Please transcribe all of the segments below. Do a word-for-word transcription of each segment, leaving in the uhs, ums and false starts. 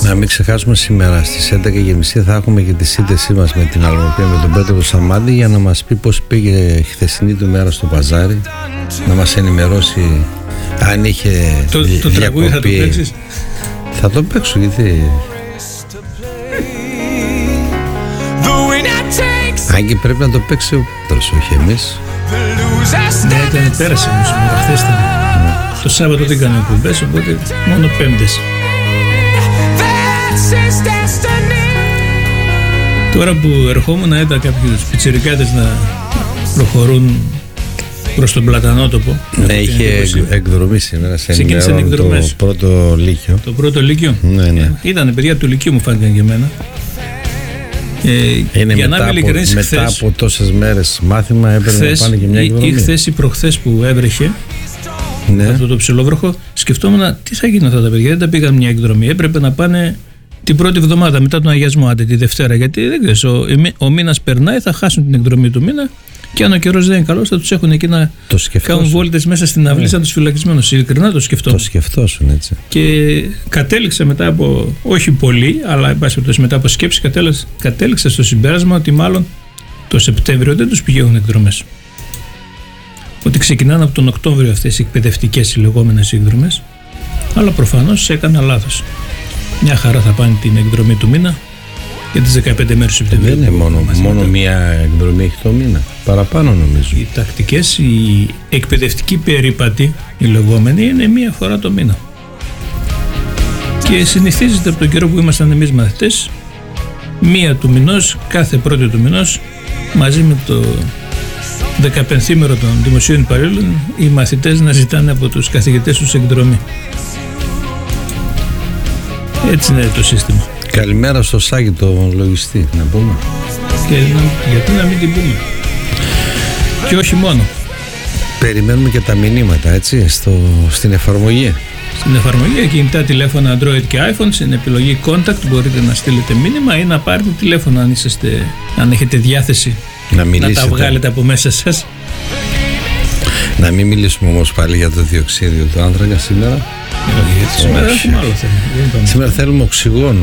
Να μην ξεχάσουμε σήμερα στις έντεκα και μισή θα έχουμε και τη σύνδεσή μας με την Αλμοπία, με τον Πέτρο Σαμάντη, για να μας πει πώς πήγε η χθεσινή του μέρα στο παζάρι, να μας ενημερώσει αν είχε το, το τραγούδι θα το παίξεις? Θα το παίξω, γιατί αν και πρέπει να το παίξει ο Πέτρος, όχι εμείς. Ναι, ήταν πέρασε όμως, χθες ήταν. Mm. Το Σάββατο δεν κάνω εκπομπές, οπότε μόνο Πέμπτες. Τώρα που ερχόμουν είδα κάποιους πιτσιρικάτες να προχωρούν προς τον Πλατανότοπο. Ναι, είχε εκδρομή σήμερα σε ενημερώνουν το πρώτο λύκειο. Το πρώτο λύκειο. Ναι, ναι. Ήτανε παιδιά του λυκείου, μου φάνηκαν και εμένα. Ε, Είναι για μετά, να από, μετά χθες, από τόσες μέρες μάθημα έπρεπε χθες, να πάνε και μια εκδρομή. Ή χθες ή προχθές που έβρεχε, ναι, αυτό το ψιλόβροχο, σκεφτόμουν τι θα γίνει αυτά τα παιδιά. Δεν τα πήγαν μια εκδρομή. Έπρεπε να πάνε την πρώτη εβδομάδα μετά τον αγιασμό, άντε τη Δευτέρα. Γιατί δεν ξέρεις, ο, ο μήνας περνάει, θα χάσουν την εκδρομή του μήνα. Και αν ο καιρός δεν είναι καλός, θα τους έχουν εκεί να κάνουν βόλτες μέσα στην αυλή, σαν τους φυλακισμένους. Ειλικρινά το σκεφτόμουν. Το σκεφτόσουν έτσι. Και κατέληξα μετά από, όχι πολύ, αλλά εν πάση περιπτώσει μετά από σκέψη, κατέληξα, κατέληξα στο συμπέρασμα ότι μάλλον το Σεπτέμβριο δεν τους πηγαίνουν εκδρομές. Ότι ξεκινάνε από τον Οκτώβριο αυτές οι εκπαιδευτικές οι λεγόμενες εκδρομές, αλλά προφανώς έκανα λάθος. Μια χαρά θα πάνε την εκδρομή του μήνα. Για τις δεκαπέντε μέρες του Σεπτεμβρίου. Δεν είναι μόνο, μόνο μία εκδρομή έχει το μήνα. Παραπάνω νομίζω. Οι τακτικές, οι εκπαιδευτικοί περίπατοι, οι λεγόμενοι, είναι μία φορά το μήνα. Και συνηθίζεται από τον καιρό που ήμασταν εμείς μαθητές, μία του μηνός, κάθε πρώτη του μηνός, μαζί με το δεκαπενθήμερο των δημοσίων υπαλλήλων, οι μαθητές να ζητάνε από τους καθηγητές τους εκδρομή. Έτσι είναι το σύστημα. Καλημέρα στο Σάκη, το λογιστή, να πούμε. Και να, γιατί να μην την πούμε. Και όχι μόνο. Περιμένουμε και τα μηνύματα, έτσι, στο, στην εφαρμογή. Στην εφαρμογή, κινητά τηλέφωνα Android και iPhone, στην επιλογή Contact μπορείτε να στείλετε μήνυμα ή να πάρετε τηλέφωνο αν, είσαστε, αν έχετε διάθεση να, να τα βγάλετε από μέσα σας. Να μην μιλήσουμε όμως πάλι για το διοξείδιο του άνθρακα σήμερα. Όχι, σήμερα έχουμε άλλο θέμα. Σήμερα θέλουμε οξυγόνο.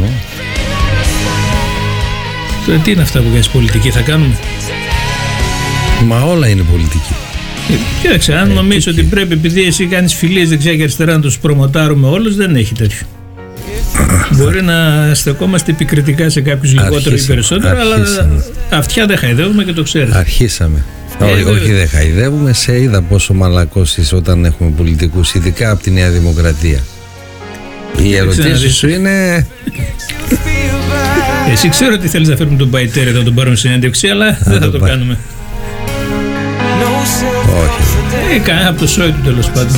Τώρα τι είναι αυτά που κάνεις, πολιτική θα κάνουμε? Μα όλα είναι πολιτική. Ε, κοίταξε, αν ε, νομίζεις ότι πρέπει επειδή εσύ κάνεις φιλίες δεξιά και αριστερά να τους προμοτάρουμε όλους, δεν έχει τέτοιο. Μπορεί να στεκόμαστε επικριτικά σε κάποιους λιγότερο ή περισσότερο, αλλά αυτιά δεν χαϊδεύουμε και το ξέρεις. Αρχίσαμε. Ε, όχι, όχι δεν χαϊδεύουμε, σε είδα πόσο μαλακός είσαι όταν έχουμε πολιτικούς, ειδικά από τη Νέα Δημοκρατία. Οι ερωτήσεις σου είναι... Εσύ ξέρω ότι θέλεις να φέρουμε τον Παϊτέρη, θα τον πάρουμε συνέντευξη, αλλά δεν θα το πά... κάνουμε. Όχι. Ε, κανένα από το σόι του τέλος πάντων.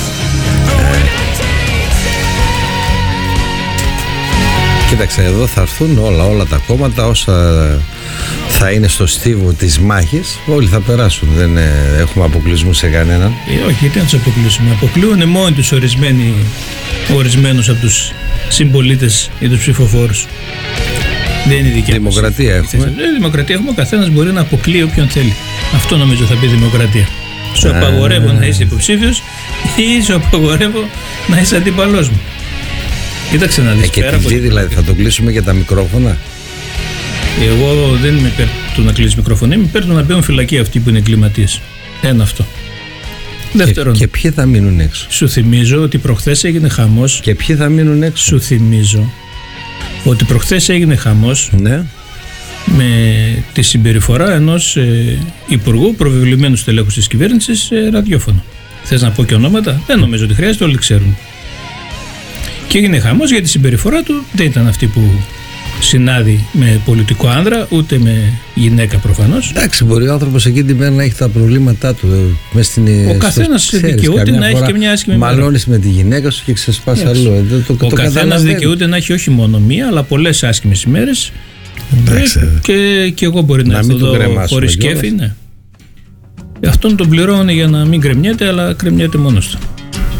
Κοίταξε, εδώ θα έρθουν όλα, όλα τα κόμματα, όσα θα είναι στο στίβο της μάχης, όλοι θα περάσουν. Δεν ε, έχουμε αποκλεισμού σε κανέναν. Ε, όχι, γιατί να τους αποκλείσουμε. Αποκλείουν μόνοι τους ορισμένοι, ορισμένους από τους συμπολίτες ή τους ψηφοφόρους. Δεν είναι δικιά μας. Δημοκρατία έχουμε. Ε, δημοκρατία έχουμε. Ο καθένας μπορεί να αποκλείει όποιον θέλει. Αυτό νομίζω θα πει δημοκρατία. Σου απαγορεύω να είσαι υποψήφιος ή σου απαγορεύω να είσαι αντίπαλός μου. Κοίταξε να δεις. Ε, και τι δηλαδή, θα το κλείσουμε για τα μικρόφωνα? Εγώ δεν είμαι υπέρ του να κλείσει μικρόφωνο. Είμαι υπέρ του να μπαίνουν φυλακή αυτοί που είναι εγκληματίες. Ένα αυτό. Δεύτερον. Και, και ποιοι θα μείνουν έξω? Σου θυμίζω ότι προχθές έγινε χαμός. Και ποιοι θα μείνουν έξω? Σου θυμίζω ότι προχθές έγινε χαμός. Ναι. Με τη συμπεριφορά ενός ε, υπουργού προβεβλημένου στελέχους της κυβέρνησης σε ραδιόφωνο. Θες να πω και ονόματα? Δεν νομίζω ότι χρειάζεται, όλοι ξέρουν. Και έγινε χαμός γιατί η συμπεριφορά του δεν ήταν αυτή που συνάδει με πολιτικό άνδρα, ούτε με γυναίκα προφανώς. Εντάξει, μπορεί ο άνθρωπος εκείνη την μέρα να έχει τα προβλήματά του. Μες στην, ο καθένας δικαιούται να έχει και μια άσχημη μέρα. Μαλώνεις με τη γυναίκα σου και ξεσπάς αλλού. Το, το, ο καθένας δικαιούται να έχει όχι μόνο μία, αλλά πολλές άσχημες ημέρες. Και, και εγώ μπορεί να, να έρθω εδώ χωρίς κέφι. Ναι. Αυτόν τον πληρώνει για να μην κρεμιέται, αλλά κρεμιέται μόνος του.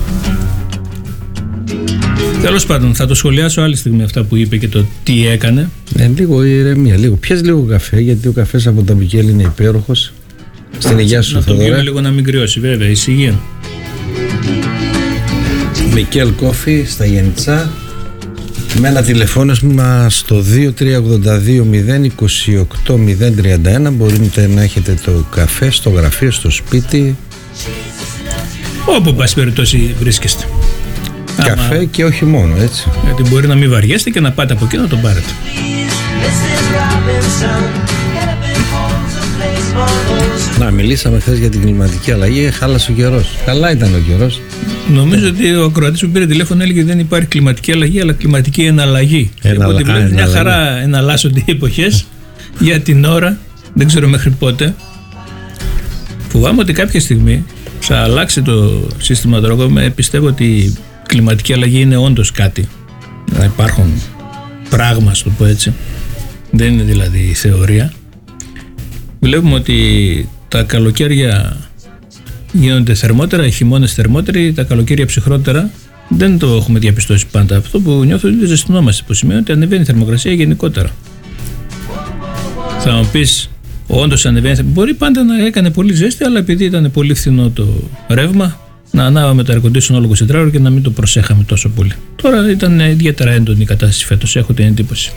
Τέλος πάντων, θα το σχολιάσω άλλη στιγμή αυτά που είπε και το τι έκανε. Ε, λίγο ηρεμία, λίγο. Πιες λίγο καφέ, γιατί ο καφές από τα Μικέλ είναι υπέροχος. Στην υγεία σου, να το πιούμε λίγο να μην κρυώσει, βέβαια, ησυχία. Μικέλ κόφι στα Γενιτσά. με ένα τηλεφώνημα στο δύο τρία οκτώ δύο μηδέν είκοσι οκτώ μηδέν τριάντα ένα. Μπορείτε να έχετε το καφέ στο γραφείο, στο σπίτι, όπου πάση περιπτώσει βρίσκεστε. Καφέ Άμα... και όχι μόνο, έτσι. Γιατί μπορεί να μην βαριέστε και να πάτε από εκεί να τον πάρετε. Να, μιλήσαμε χθες για την κλιματική αλλαγή, χάλασε ο καιρός. Καλά ήταν ο καιρός. Νομίζω ότι ο ακροατής που πήρε τηλέφωνο έλεγε ότι δεν υπάρχει κλιματική αλλαγή, αλλά κλιματική εναλλαγή. Ενα... Οπότε βλέπει μια χαρά εναλλαγή. εναλλάσσονται οι εποχές για την ώρα, δεν ξέρω μέχρι πότε. Φοβάμαι ότι κάποια στιγμή θα αλλάξει το σύστημα τρόπο. Πιστεύω ότι η κλιματική αλλαγή είναι όντως κάτι. Να υπάρχουν πράγμα, στο πω έτσι. Δεν είναι δηλαδή θεωρία. Βλέπουμε ότι τα καλοκαίρια γίνονται θερμότερα, οι χειμώνες θερμότεροι, τα καλοκαίρια ψυχρότερα. Δεν το έχουμε διαπιστώσει πάντα. Αυτό που νιώθω είναι ότι ζεσθυνόμαστε, που σημαίνει ότι ανεβαίνει η θερμοκρασία γενικότερα. Θα μου πεις, όντως ανεβαίνει. Μπορεί πάντα να έκανε πολύ ζέστη, αλλά επειδή ήταν πολύ φθηνό το ρεύμα, να ανάβαμε το air condition όλο είκοσι τέσσερις ώρες και να μην το προσέχαμε τόσο πολύ. Τώρα ήταν ιδιαίτερα έντονη η κατάσταση φέτος, έχω την εντύπωση.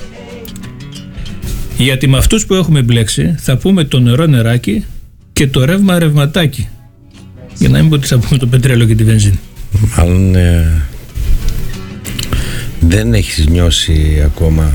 Γιατί με αυτούς που έχουμε μπλέξει θα πούμε το νερό νεράκι και το ρεύμα ρευματάκι. Για να μην πω ότι θα πούμε το πετρέλαιο και τη βενζίνη. Μάλλον ε, δεν έχεις νιώσει ακόμα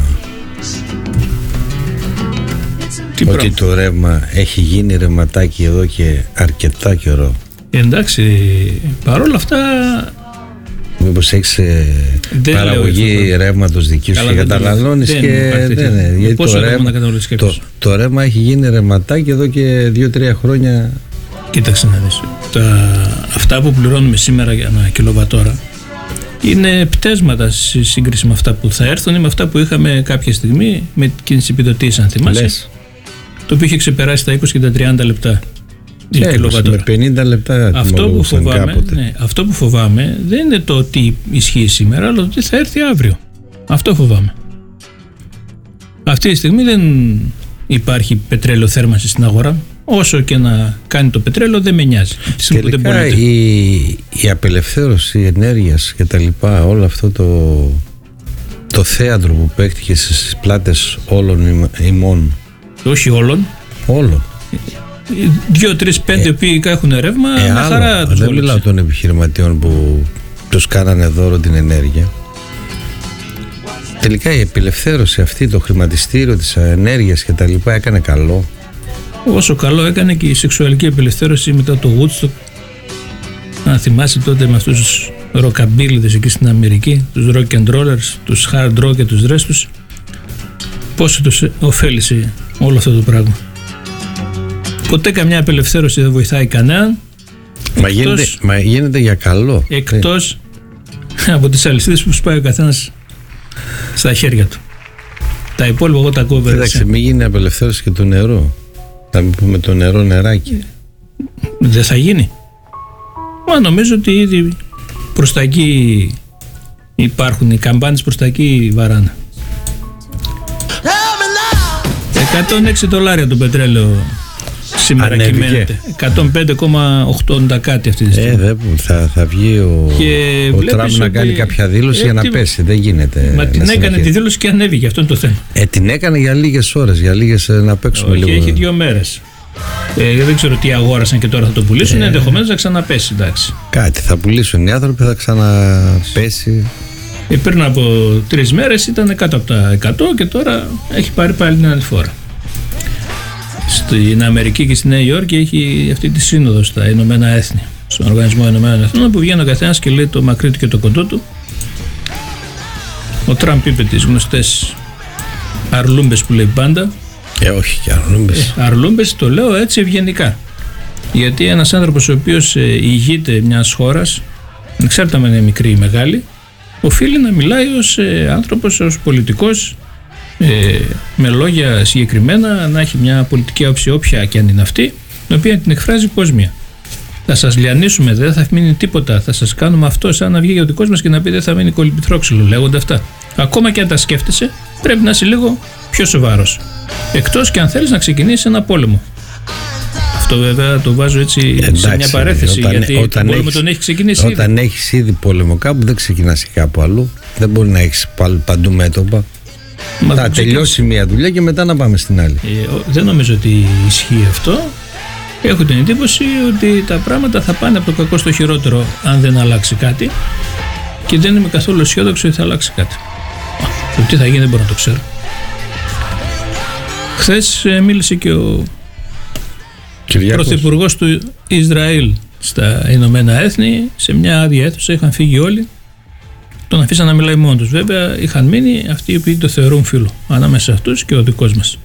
Τι ότι πράγμα. Το ρεύμα έχει γίνει ρευματάκι εδώ και αρκετά καιρό. Εντάξει, παρόλα αυτά. Μήπως έχεις ε, παραγωγή ρεύματος δική σου και καταναλώνεις και δεν είναι. Γιατί το ρεύμα, το, το ρεύμα έχει γίνει ρευματάκι εδώ και δύο τρία χρόνια. Κοίταξε να δεις. Τα, αυτά που πληρώνουμε σήμερα για ένα κιλοβατόρα είναι πτέσματα σε σύγκριση με αυτά που θα έρθουν ή με αυτά που είχαμε κάποια στιγμή με τις επιδοτήσεις, αν θυμάσαι. Λες. Το οποίο είχε ξεπεράσει τα είκοσι και τα τριάντα λεπτά. Με πενήντα λεπτά αυτό που, φοβάμαι, ναι, αυτό που φοβάμαι δεν είναι το τι ισχύει σήμερα, αλλά το τι θα έρθει αύριο. Αυτό φοβάμαι. Αυτή τη στιγμή δεν υπάρχει πετρέλαιο θέρμανση στην αγορά. Όσο και να κάνει το πετρέλαιο δεν με νοιάζει. Τελικά η, η απελευθέρωση ενέργειας και τα λοιπά, όλο αυτό το, το θέατρο που παίχτηκε στις πλάτες όλων ημών. Όχι όλων. Όλων. Δύο, τρεις, πέντε ε, οποίοι έχουν ρεύμα, ε, με χαρά τους. Δεν μιλάω των επιχειρηματιών που τους κάνανε δώρο την ενέργεια. Τελικά η απελευθέρωση αυτή, το χρηματιστήριο της ενέργειας και τα λοιπά έκανε καλό. Όσο καλό έκανε και η σεξουαλική απελευθέρωση μετά το Woodstock. Αν θυμάσαι τότε με αυτούς τους ροκαμπίλιδες εκεί στην Αμερική, τους rock and rollers, τους hard rock και τους ρέστους, πόσο τους ωφέλησε όλο αυτό το πράγμα. Ποτέ καμιά απελευθέρωση δεν βοηθάει κανέναν. Μα, εκτός, γίνεται, μα γίνεται για καλό. Εκτός ε. από τις αλυσίδες που σπάει ο καθένας στα χέρια του. Τα υπόλοιπα εγώ τα κόβω. Κοίταξε, μην γίνει απελευθέρωση και του νερού. Θα μην πούμε το νερό νεράκι. Δεν θα γίνει. Μα νομίζω ότι ήδη προς τα εκεί υπάρχουν οι καμπάνες, προς τα εκεί βαράνε. εκατόν έξι δολάρια το πετρέλαιο σήμερα κυμαίνεται. εκατόν πέντε κόμμα ογδόντα κάτι αυτή τη στιγμή. Ε, δε, θα, θα βγει ο, ο Τραμπ να κάνει κάποια δήλωση ε, για να τι... πέσει. Δεν γίνεται. Μα την έκανε συνεχεί. Τη δήλωση και ανέβηκε. Αυτό είναι το θέμα. Ε, την έκανε για λίγες ώρες, για λίγες να παίξουμε Όχι, λίγο. Έχει δύο μέρες. Ε, δεν ξέρω τι αγόρασαν και τώρα θα το πουλήσουν. Ε, ενδεχομένως να ξαναπέσει. Εντάξει. Κάτι θα πουλήσουν οι άνθρωποι, θα ξαναπέσει. Ε, πριν από τρεις μέρες ήταν κάτω από τα εκατό και τώρα έχει πάρει πάλι την άλλη φορά. Στην Αμερική και στη Νέα Υόρκη έχει αυτή τη σύνοδο στα Ηνωμένα Έθνη, στον Οργανισμό Ηνωμένων Εθνών, που βγαίνει ο καθένας και λέει το μακρύ του και το κοντό του. Ο Τραμπ είπε τις γνωστές αρλούμπες που λέει πάντα. Ε, όχι και αρλούμπες. Ε, αρλούμπες το λέω έτσι ευγενικά. Γιατί ένας άνθρωπος ο οποίος ε, ηγείται μιας χώρας, ανεξάρτητα με είναι μικρή ή μεγάλη, οφείλει να μιλάει ως ε, άνθρωπος, ως πολιτικός, Ε, με λόγια συγκεκριμένα, να έχει μια πολιτική άποψη όποια και αν είναι αυτή, την οποία την εκφράζει πως μία. Θα σας λιανίσουμε, δεν θα μείνει τίποτα. Θα σας κάνουμε αυτό σαν να βγει ο δικός μας και να πει δεν θα μείνει κολυμπηθρόξυλο. Λέγονται αυτά. Ακόμα και αν τα σκέφτεσαι, πρέπει να είσαι λίγο πιο σοβαρός. Εκτός και αν θέλεις να ξεκινήσεις ένα πόλεμο. Αυτό βέβαια το βάζω έτσι. Εντάξει, σε μια παρέθεση, όταν, γιατί όταν ο πόλεμο έχεις, τον έχει ξεκινήσει. Όταν ήδη. έχεις ήδη πόλεμο κάπου, δεν ξεκινάς κάπου αλλού. Δεν μπορεί να έχεις παντού μέτωπα. Μα θα τελειώσει και... μια δουλειά και μετά να πάμε στην άλλη. Ε, δεν νομίζω ότι ισχύει αυτό. Έχω την εντύπωση ότι τα πράγματα θα πάνε από το κακό στο χειρότερο αν δεν αλλάξει κάτι, και δεν είμαι καθόλου αισιόδοξο ότι θα αλλάξει κάτι. Το τι θα γίνει δεν μπορώ να το ξέρω. Χθες ε, μίλησε και ο πρωθυπουργός του Ισραήλ στα Ηνωμένα Έθνη, σε μια άδεια αίθουσα, είχαν φύγει όλοι. Τον αφήσαν να μιλάει μόνο τους. Βέβαια είχαν μείνει αυτοί οι οποίοι το θεωρούν φίλο, ανάμεσα σε αυτούς και ο δικός μας,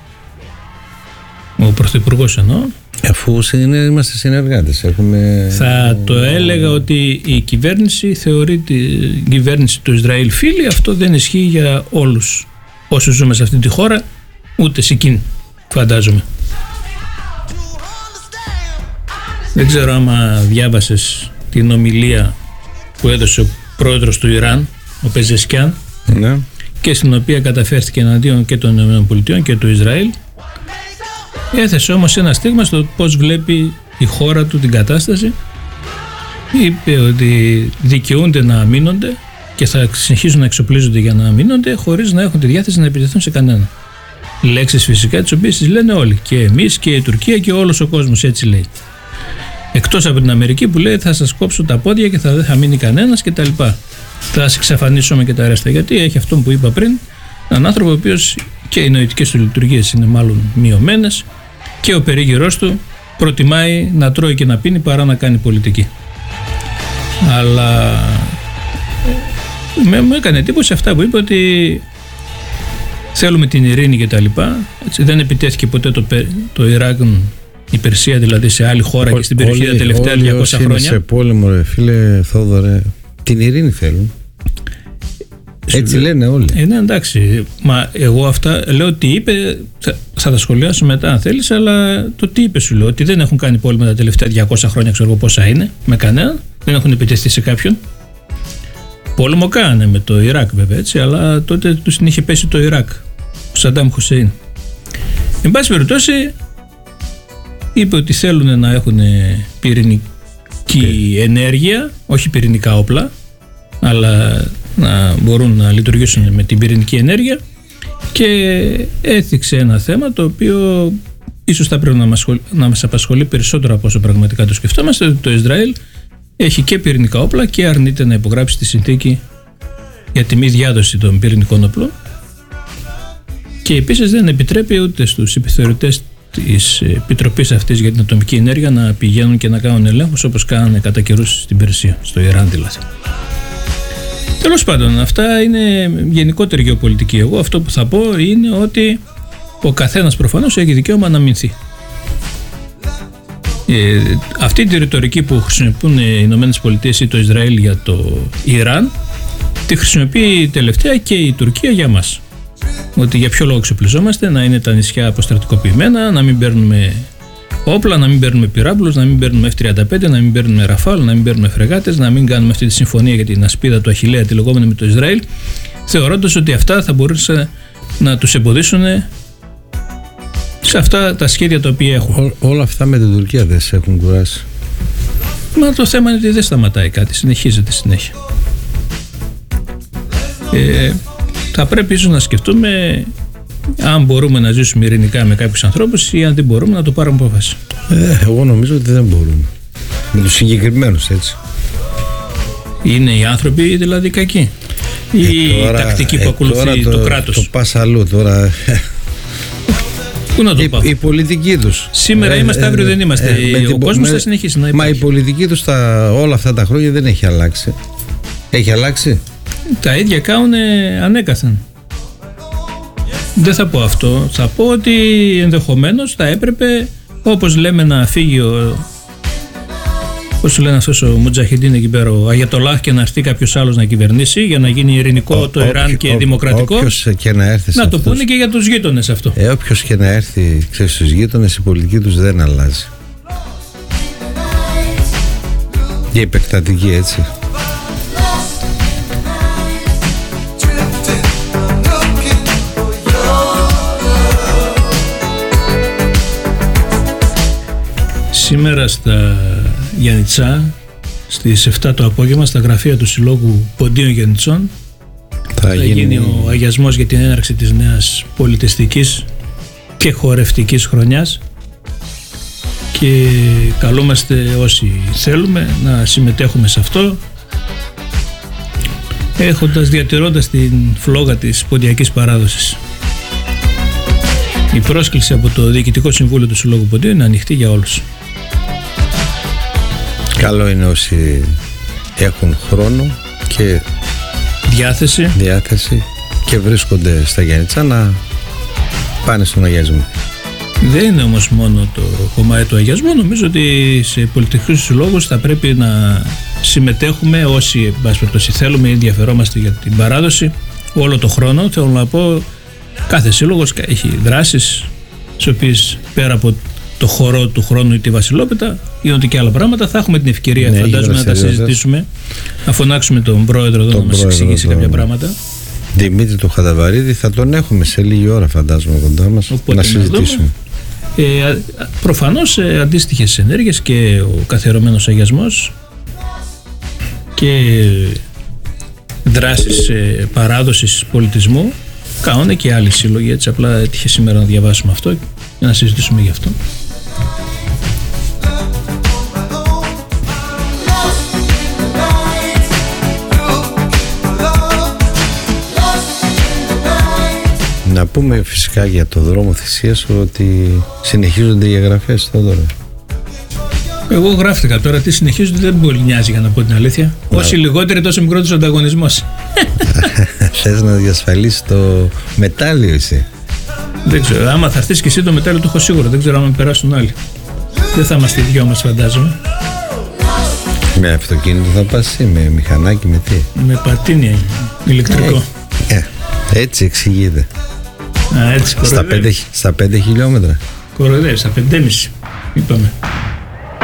ο πρωθυπουργός εννοώ. Αφού είναι, είμαστε συνεργάτες, έχουμε... Θα το έλεγα ότι η κυβέρνηση θεωρεί την κυβέρνηση του Ισραήλ φίλη. Αυτό δεν ισχύει για όλους όσους ζούμε σε αυτή τη χώρα, ούτε σε εκείνη, φαντάζομαι. Δεν ξέρω άμα διάβασες την ομιλία που έδωσε ο πρόεδρος του Ιράν, ο Πεζεσκιάν, ναι, και στην οποία καταφέρθηκε εναντίον και των ΗΠΑ και του Ισραήλ. Έθεσε όμως ένα στίγμα στο πώς βλέπει η χώρα του την κατάσταση. Είπε ότι δικαιούνται να αμήνονται και θα συνεχίσουν να εξοπλίζονται για να αμήνονται, χωρίς να έχουν τη διάθεση να επιτεθούν σε κανένα. Λέξεις φυσικά τις οποίες τις λένε όλοι, και εμείς και η Τουρκία και όλος ο κόσμος, έτσι λέει. Εκτός από την Αμερική που λέει θα σας κόψω τα πόδια και θα δεν θα μείνει κανένας και τα λοιπά. Θα σας εξαφανίσουμε και τα ρέστα. Γιατί έχει αυτόν που είπα πριν, έναν άνθρωπο ο οποίος και οι νοητικές του λειτουργίες είναι μάλλον μειωμένες και ο περίγυρός του προτιμάει να τρώει και να πίνει παρά να κάνει πολιτική. Αλλά με, μου έκανε εντύπωση αυτά που είπε, ότι θέλουμε την ειρήνη και τα λοιπά. Έτσι, δεν επιτέθηκε ποτέ το, το Ιράκ, η Περσία δηλαδή, σε άλλη χώρα Ό, και στην περιοχή τα τελευταία διακόσια χρόνια. Είναι σε πόλεμο, ρε φίλε Θόδωρε, την ειρήνη θέλουν. Έτσι λένε όλοι. Ε, ναι, εντάξει. Μα εγώ αυτά λέω ότι είπε, θα, θα τα σχολιάσω μετά αν θέλεις, αλλά το τι είπε σου λέω, ότι δεν έχουν κάνει πόλεμο τα τελευταία διακόσια χρόνια, ξέρω εγώ πόσα είναι, με κανέναν, δεν έχουν επιτεθεί σε κάποιον. Πόλεμο κάνανε με το Ιράκ βέβαια, έτσι, αλλά τότε τους την είχε πέσει το Ιράκ, ο Σαντάμ Χουσέιν. Εν πάση περιπτώσει, είπε ότι θέλουν να έχουν πυρηνική okay. ενέργεια, όχι πυρηνικά όπλα, αλλά να μπορούν να λειτουργήσουν με την πυρηνική ενέργεια, και έθιξε ένα θέμα το οποίο ίσως θα πρέπει να μας, να μας απασχολεί περισσότερο από όσο πραγματικά το σκεφτόμαστε, ότι το Ισραήλ έχει και πυρηνικά όπλα και αρνείται να υπογράψει τη συνθήκη για τη μη διάδοση των πυρηνικών όπλων, και επίσης δεν επιτρέπει ούτε στους επιθεωρητές της επιτροπής αυτής για την ατομική ενέργεια να πηγαίνουν και να κάνουν ελέγχους όπως κάνανε κατά καιρούς στην Περσία, στο Ιράν δηλαδή. Τέλος πάντων, αυτά είναι γενικότερη γεωπολιτική. Εγώ αυτό που θα πω είναι ότι ο καθένας προφανώς έχει δικαίωμα να αμυνθεί. Ε, αυτή τη ρητορική που χρησιμοποιούν οι Ηνωμένες Πολιτείες ή το Ισραήλ για το Ιράν, τη χρησιμοποιεί τελευταία και η Τουρκία για μας. Ότι για ποιο λόγο εξοπλιζόμαστε, να είναι τα νησιά αποστρατικοποιημένα, να μην παίρνουμε όπλα, να μην παίρνουμε πυράβλους, να μην παίρνουμε εφ τριάντα πέντε, να μην παίρνουμε ραφάλ, να μην παίρνουμε φρεγάτες, να μην κάνουμε αυτή τη συμφωνία για την ασπίδα του Αχιλλέα, τη λεγόμενη με το Ισραήλ, θεωρώντας ότι αυτά θα μπορούσαν να τους εμποδίσουν σε αυτά τα σχέδια τα οποία έχουν. Ό, όλα αυτά με την Τουρκία δεν σε έχουν κουράσει? Μα το θέμα είναι ότι δεν σταματάει κάτι, συνεχίζεται συνέχεια. Ε, θα πρέπει ίσως να σκεφτούμε αν μπορούμε να ζήσουμε ειρηνικά με κάποιους ανθρώπους ή αν δεν μπορούμε να το πάρουμε απόφαση. Ε, εγώ νομίζω ότι δεν μπορούμε. Με τους συγκεκριμένους, έτσι. Είναι οι άνθρωποι δηλαδή κακοί? Ή ε, τώρα, η τακτική που ε, ακολουθεί το, το κράτος? Το πας αλλού τώρα. Πού να το η, πάω? η πολιτική τους. Σήμερα ε, είμαστε, αύριο ε, δεν είμαστε. Ε, ο κόσμος θα συνεχίσει να υπάρχει. Μα η πολιτική τους τα, όλα αυτά τα χρόνια δεν έχει αλλάξει. Έχει αλλάξει? Τα ίδια κάνουν ανέκαθεν. Δεν θα πω αυτό. Θα πω ότι ενδεχομένως θα έπρεπε, όπως λέμε, να φύγει ο, πώς λένε αυτός ο Μουτζαχιντίν εκεί πέρα, ο Αγιατολάχ, και να έρθει κάποιος άλλος να κυβερνήσει για να γίνει ειρηνικό ο, το ο, Ιράν και ο, δημοκρατικό. Όποιος και να έρθει. Να το πούνε και για τους γείτονες αυτό. Ε, όποιος και να έρθει, ξέρεις, στους γείτονες, η πολιτική τους δεν αλλάζει. Και επεκτατική, έτσι. Σήμερα στα Γιαννιτσά, στις εφτά το απόγευμα, στα γραφεία του Συλλόγου Ποντίων Γιαννιτσών, θα, θα γίνει... γίνει ο αγιασμός για την έναρξη της νέας πολιτιστικής και χορευτικής χρονιάς και καλούμαστε όσοι θέλουμε να συμμετέχουμε σε αυτό, έχοντας, διατηρώντας την φλόγα της ποντιακής παράδοσης. Η πρόσκληση από το Διοικητικό Συμβούλιο του Συλλόγου Ποντίου είναι ανοιχτή για όλους. Καλό είναι όσοι έχουν χρόνο και διάθεση, διάθεση και βρίσκονται στα Γιάννητσά να πάνε στον αγιασμό. Δεν είναι όμως μόνο το κομμάτι του αγιασμού. Νομίζω ότι σε πολιτικούς συλλόγους θα πρέπει να συμμετέχουμε όσοι περιπτώσει θέλουμε ή ενδιαφερόμαστε για την παράδοση όλο το χρόνο. Θέλω να πω, κάθε σύλλογος έχει δράσεις στις οποίες πέρα από το χορό του χρόνου ή τη βασιλόπιτα γίνονται και άλλα πράγματα. Θα έχουμε την ευκαιρία, ναι, φαντάζομαι, να τα συζητήσουμε, να φωνάξουμε τον πρόεδρο εδώ τον να μας εξηγήσει κάποια πράγματα. Δημήτρη του Χαδαβαρίδη, θα τον έχουμε σε λίγη ώρα, φαντάζομαι, κοντά μας. Οπότε να συζητήσουμε. Ε, προφανώς ε, αντίστοιχες ενέργειες και ο καθιερωμένος αγιασμός και δράσεις ε, παράδοσης πολιτισμού κάνουν και άλλοι σύλλογοι, έτσι απλά έτυχε σήμερα να διαβάσουμε αυτό και να συζητήσουμε γι' αυτό. Να πούμε φυσικά για το δρόμο θυσίας ότι συνεχίζονται οι εγγραφές τώρα. Εγώ γράφτηκα τώρα, τι συνεχίζονται δεν πολύ νοιάζει, για να πω την αλήθεια. Να. Όσοι λιγότεροι τόσο μικρότερος ο ανταγωνισμός. Θες να διασφαλίσεις το μετάλλιο εσύ? Δεν ξέρω, άμα θα έρθεις και εσύ το μετάλλιο το έχω σίγουρο, δεν ξέρω άμα περάσουν άλλοι. Δεν θα είμαστε οι δυο μας, φαντάζομαι. Με αυτοκίνητο θα πας εσύ, με μηχανάκι, με τι? Με πατίνια, ηλεκτρικό. Ε, ε, έτσι εξηγείται. Α, έτσι, στα, πέντε, στα πέντε χιλιόμετρα. Κοροϊδεύει, στα πεντέμισι είπαμε.